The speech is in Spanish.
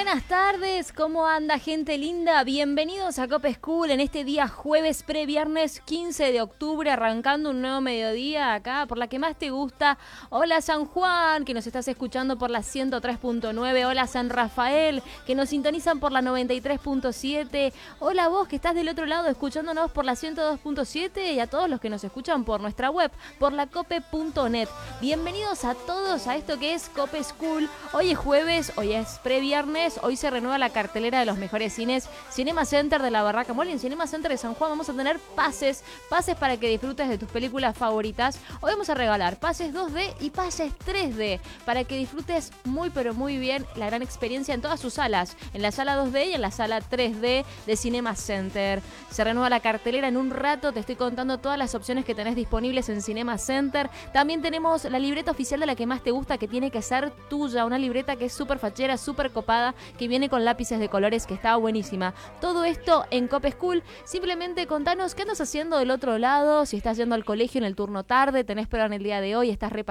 buenas tardes, ¿cómo anda gente linda? Bienvenidos a Cope School en este día jueves pre-viernes 15 de octubre, arrancando un nuevo mediodía acá por la que más te gusta. Hola San Juan, que nos estás escuchando por la 103.9, hola San Rafael, que nos sintonizan por la 93.7, hola vos que estás del otro lado escuchándonos por la 102.7 y a todos los que nos escuchan por nuestra web, por la cope.net. Bienvenidos a todos a esto que es Cope School. Hoy es jueves, hoy es pre-viernes, hoy se renueva la cartelera de los mejores cines. Cinema Center de la Barraca Mall y en Cinema Center de San Juan vamos a tener pases para que disfrutes de tus películas favoritas. Hoy vamos a regalar pases 2D y pases 3D para que disfrutes muy pero muy bien la gran experiencia en todas sus salas, en la sala 2D y en la sala 3D de Cinema Center. Se renueva la cartelera en un rato, te estoy contando todas las opciones que tenés disponibles en Cinema Center. También tenemos la libreta oficial de la que más te gusta, que tiene que ser tuya, una libreta que es súper fachera, súper copada, que viene con lápices de colores, que está buenísima. Todo esto en Cope School. Simplemente contanos qué andas haciendo del otro lado, si estás yendo al colegio en el turno tarde, tenés prueba en el día de hoy, estás repasando